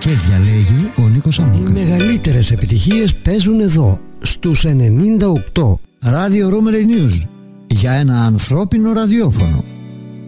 μουσικές διαλέγει ο Νίκος Αμούκα. Οι μεγαλύτερες επιτυχίες παίζουν εδώ, στους 98. Radio Romery News, για ένα ανθρώπινο ραδιόφωνο.